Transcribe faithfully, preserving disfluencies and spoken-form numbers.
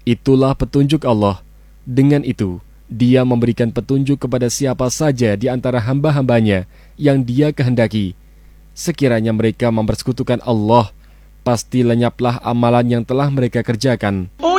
Itulah petunjuk Allah. Dengan itu, Dia memberikan petunjuk kepada siapa saja di antara hamba-hambanya yang Dia kehendaki. Sekiranya mereka mempersekutukan Allah, pasti lenyaplah amalan yang telah mereka kerjakan.